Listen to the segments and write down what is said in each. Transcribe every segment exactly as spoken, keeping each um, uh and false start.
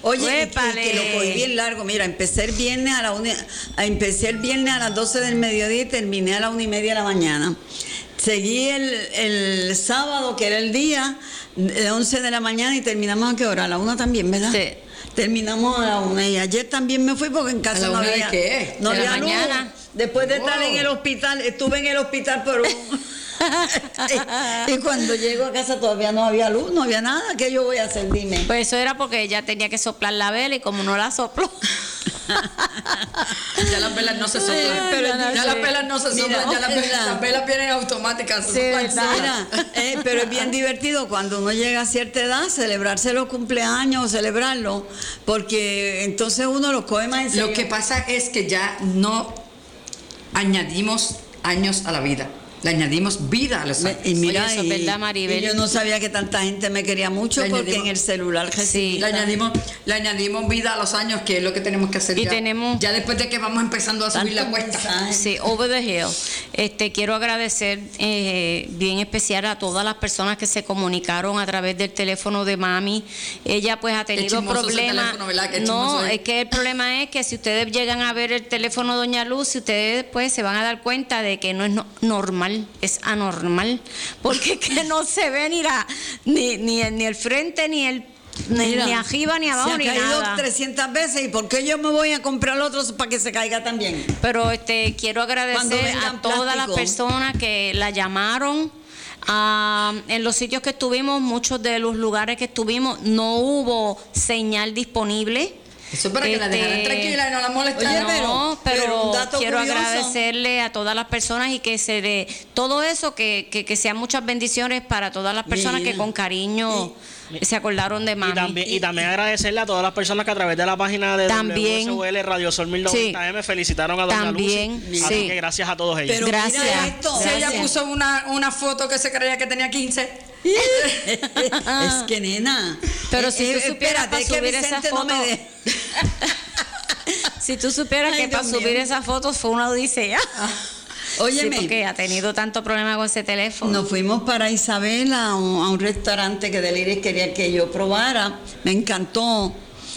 Oye, que, que lo cogí bien largo. Mira, empecé el viernes a la una, empecé el viernes a las doce del mediodía y terminé a la una y media de la mañana. Seguí el, el sábado, que era el día, de once de la mañana, y terminamos a qué hora, a la una también, ¿verdad? Sí. Terminamos a la una, y ayer también me fui porque en casa no había, ¿de qué? no ¿De había la luz. mañana? Después de wow. estar en el hospital, estuve en el hospital por un... y, y cuando llego a casa todavía no había luz, no había nada. ¿Qué yo voy a hacer? Dime. Pues eso era porque ella tenía que soplar la vela y como no la sopló. Ya las velas no se soplan. Pero ya ya las velas no se soplan, ya las velas, las velas vienen automáticas. Sí, Mira, eh, pero es bien divertido cuando uno llega a cierta edad, celebrarse los cumpleaños o celebrarlo, porque entonces uno lo coge más en serio. Lo que pasa es que ya no añadimos años a la vida. Le añadimos vida a los años. Y mira, Oye, eso es y, verdad, Maribel. y yo no sabía que tanta gente me quería mucho Le porque añadimos- en el celular Sí. Le añadimos, le añadimos vida a los años, que es lo que tenemos que hacer Y ya. tenemos- ya después de que vamos empezando a subir la tantos cuesta. mensajes. Sí, over the hill. Este, quiero agradecer eh, bien especial a todas las personas que se comunicaron a través del teléfono de mami. Ella pues ha tenido chismoso ese problemas. teléfono, ¿verdad? Qué No, chismoso es. es que el problema es que si ustedes llegan a ver el teléfono de Doña Luz, si ustedes pues se van a dar cuenta de que no es no- normal, es anormal, porque es que no se ve ni la ni ni el, ni el frente ni el ni, Mira, ni arriba ni abajo se ha ni caído nada. trescientas veces, ¿y por qué yo me voy a comprar otro para que se caiga también? Pero este quiero Cuando agradecer vengan a todas las plástico. personas que la llamaron. Ah, en los sitios que estuvimos, muchos de los lugares que estuvimos, no hubo señal disponible. Eso es para que la Este, dejaran tranquila y no la molestaran. Oye, no, pero- pero, pero un dato quiero curioso. agradecerle a todas las personas y que se de todo eso, que, que, que sean muchas bendiciones para todas las personas Mira. que con cariño se acordaron de mami. Y también, y también agradecerle a todas las personas que a través de la página de También. W S U L Radio Sol mil noventa M felicitaron a Doña También, Lucy. Así sí. que gracias a todos ellos. Pero Gracias. mira esto. Si ella Gracias. puso una, una foto que se creía que tenía quince. Es que nena. Pero eh, si tú eh, supieras espérate, para es que subir esa Vicente no foto- me de- Si tú supieras Ay, que para Dios mío. subir esas fotos fue una odisea. Óyeme, Sí, porque ha tenido tanto problema con ese teléfono. nos fuimos para Isabel a un, a un restaurante que Deliris quería que yo probara. Me encantó.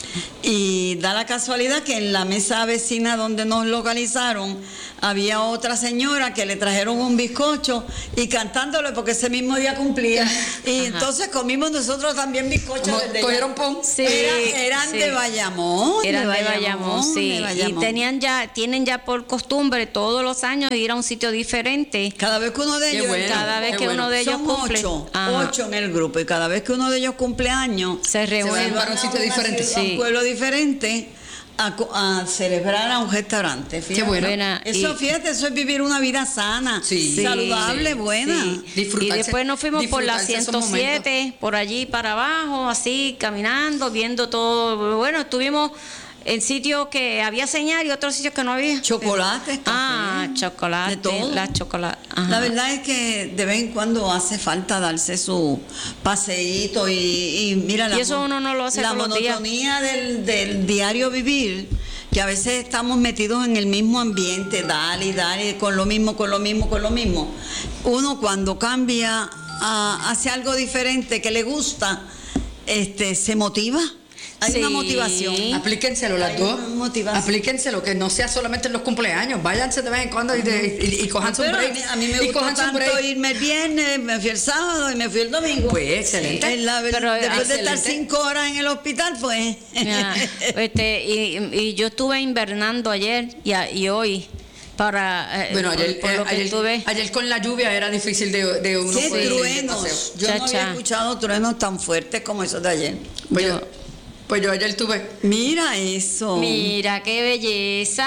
Y da la casualidad que en la mesa vecina donde nos localizaron había otra señora que le trajeron un bizcocho y cantándole porque ese mismo día cumplía. Y Ajá. entonces comimos nosotros también bizcochos. Como desde cogieron allá. pon. Sí, Era- eran sí. de Bayamón. Eran de Bayamón, sí. de Bayamón. Y tenían ya, tienen ya por costumbre todos los años ir a un sitio diferente. Cada vez que uno de Qué ellos, bueno, cada vez qué que bueno. uno de ellos son cumple. ocho, Ajá. ocho en el grupo, y cada vez que uno de ellos cumple años, Se reúnen. van para un sitio diferente. a un Sí. pueblo diferente a, co- a celebrar a un restaurante. Fíjate. Qué bueno. Buena. Eso, Y- fíjate, eso es vivir una vida sana, Sí. saludable, Sí. buena. Sí. Y Disfrutarse- después nos fuimos por la disfrutarse esos ciento siete, por allí para abajo, así, caminando, viendo todo. Bueno, estuvimos en sitios que había señal y otros sitios que no había. Chocolates, café, Ah, chocolate, de todo. la chocolate. La verdad es que de vez en cuando hace falta darse su paseíto y, y mira la, Y eso uno no lo hace la todos los días. monotonía del, del diario vivir, que a veces estamos metidos en el mismo ambiente, dale y dale, con lo mismo, con lo mismo, con lo mismo. Uno cuando cambia a, hacia algo diferente que le gusta, este, se motiva. Hay Sí. una motivación. Aplíquenselo las Hay dos. una motivación. Aplíquenselo, que no sea solamente en los cumpleaños. Váyanse de vez en cuando y, de- y, y cojan su Pero a break. mí, a mí me y gustó cojan su tanto break. irme el viernes, me fui el sábado y me fui el domingo. Pues, excelente. Es la verdad, Pero, después de estar excelente. cinco horas en el hospital, pues. Ya, este, y, y yo estuve invernando ayer y, a- y hoy para eh, Bueno, por- ayer, por eh, lo que ayer, estuve. ayer con la lluvia era difícil de, de uno Qué poder ir de truenos. paseo. Yo no Chacha. había escuchado truenos tan fuertes como esos de ayer. Pues Yo- yo, pues yo ayer tuve. Mira eso. Mira qué belleza.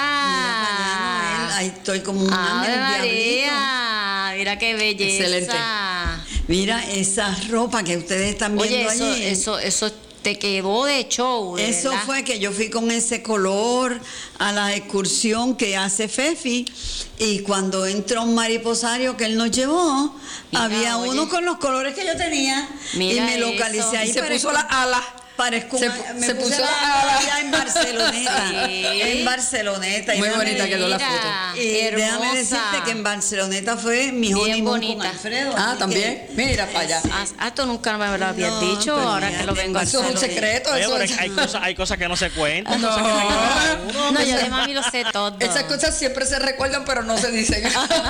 Mira, Noel, ahí estoy como un Ave ángel diablito. María, mira qué belleza. Excelente. Mira esa ropa que ustedes están viendo Oye, eso, allí. eso, eso te quedó de show, de Eso verdad. fue que yo fui con ese color a la excursión que hace Fefi, y cuando entró un mariposario que él nos llevó, Mira, había oye. uno con los colores que yo tenía, Mira y me localicé eso. ahí. Y se pero- puso las alas. Parezco Se una- pu- me se puse puso la- a- allá en Barceloneta. Sí. En Barceloneta. Y Muy déjame- bonita quedó la Mira, foto. Y hermosa. déjame decirte que en Barceloneta fue mi Bien honeymoon con bonita. Alfredo. Ah, así también. que- Mira para allá. Ah, ah, tú nunca me lo habías No, dicho, pues ahora mira, que lo en vengo a Eso es un saber. secreto. Oye, Eso pero es- hay cosas, hay cosas que no se cuentan. No. Cosas que no cuenta uno. No, yo de mami lo sé todo. Esas cosas siempre se recuerdan, pero no se dicen.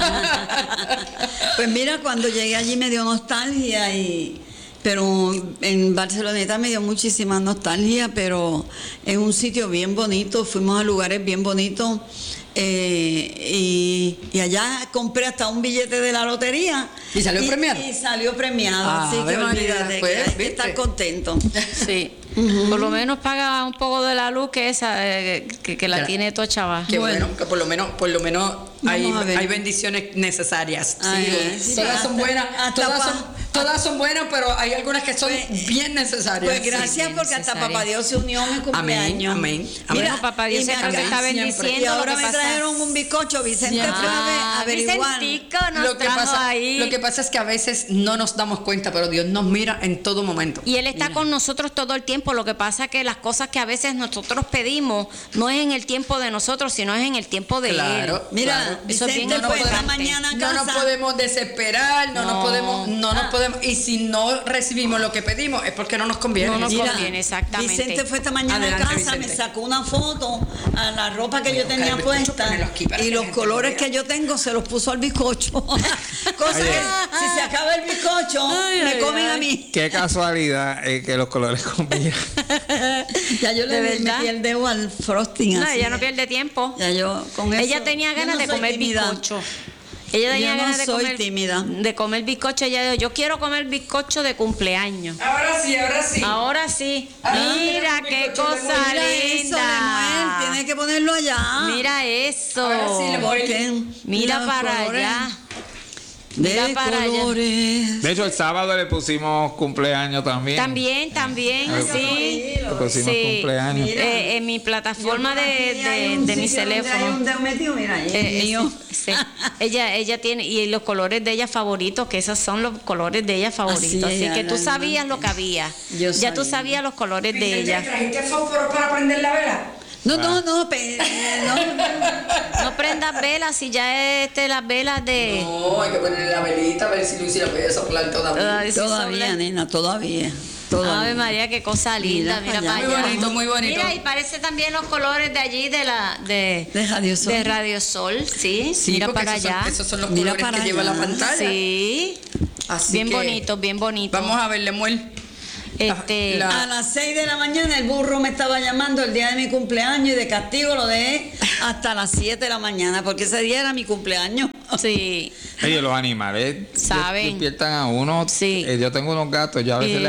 Pues mira, cuando llegué allí me dio nostalgia y pero en Barceloneta me dio muchísima nostalgia, pero es un sitio bien bonito, fuimos a lugares bien bonitos eh, y, y allá compré hasta un billete de la lotería. ¿Y salió premiado? Y salió premiado, Ah, así que Ave María, olvídate, pues, que hay que ¿viste? estar contento. Sí. Por lo menos paga un poco de la luz que esa, eh, que, que la Claro. tiene toda chava. Qué bueno, Bueno. que por lo menos, por lo menos hay, Vamos a ver. hay bendiciones necesarias. Ay, Sí, sí, todas son hasta- buenas, hasta todas pa- son, todas son buenas, pero hay algunas que son Pues- bien necesarias. Pues gracias bien porque hasta necesario. Papá Dios se unió a mi cumpleaños. amén, amén. Bueno, Papá Dios y me siempre te está acá- bendiciendo. Y ahora lo que me pasa- trajeron un bizcocho. Vicente Ya. fue a averiguar. Vicentico nos Lo que, trajo pasa, ahí. lo que pasa es que a veces no nos damos cuenta, pero Dios nos mira en todo momento. Y Él está con nosotros todo el tiempo. Lo que pasa es que las cosas que a veces nosotros pedimos no es en el tiempo de nosotros, sino es en el tiempo de Claro. Él. Mira, Claro. Eso es bien Vicente fue esta importante. mañana a No nos casa. podemos desesperar, no, No. nos podemos, no nos podemos, y si no recibimos lo que pedimos es porque no nos conviene. No nos Mira, conviene, exactamente. Vicente fue esta mañana Adelante, a casa, Vicente. me sacó una foto a la ropa que Voy a yo buscar tenía el bizcocho, puesta ponerlo aquí para y que la los gente colores lo vea. que yo tengo se los puso al bizcocho. Cosa Oye. que si se acaba el bizcocho Ay, me ay, comen ay. a mí. Qué casualidad eh, que los colores combinan. Ya yo le ¿De metí verdad? el dedo al frosting No, así. ella no pierde tiempo. Ya yo con eso. Ella tenía yo ganas no de soy comer tímida. bizcocho. Ella tenía Yo no ganas de soy comer tímida. de comer bizcocho. Ella dijo, yo quiero comer bizcocho de cumpleaños. Ahora sí, ahora sí. Ahora sí. Ah, Mira qué bizcocho de cosa Mira eso, linda. Lemuel, tienes que ponerlo allá. Mira eso. Ahora sí, Lemuel. Porque Mira los para colores allá. De Mira para allá. colores. De hecho, el sábado le pusimos cumpleaños también. También, también, Ah, sí. Le pusimos Sí. cumpleaños. Mira. Eh, en mi plataforma de, Aquí hay de, un de mi sitio donde Hay teléfono. un dedo metido, mira, ahí Eh, es eh, mío. sí, sí. Ella, ella tiene, y los colores de ella favoritos, que esos son los colores de ella favoritos. Así, ella, que tú la sabías hermana. lo que había. Yo ya tú sabía. sabías los colores de ella. ¿Trajiste fósforo para prender la vela? No, no, no, pe- no. No prendas velas si ya este las velas de. No, hay que ponerle la velita a ver si Lucy la puede soplar todavía. Ay, sí, Todavía, sobre- nena, todavía. todavía. Ave María, qué cosa linda, Mira mira, para para allá. allá. Muy bonito, muy bonito. Mira, y parece también los colores de allí de la de, De Radio Sol. de Radio Sol, sí. Sí, mira porque para esos son- allá. esos son los Mira colores para que lleva la allá. pantalla. Sí. Así bien que bonito, bien bonito. Vamos a ver, Lemuel. Este, La- A las seis de la mañana el burro me estaba llamando el día de mi cumpleaños y de castigo lo dejé hasta las siete de la mañana porque ese día era mi cumpleaños. sí. Oye, los animales Saben. despiertan a uno. Sí. Eh, yo tengo unos gatos, yo a veces Eh,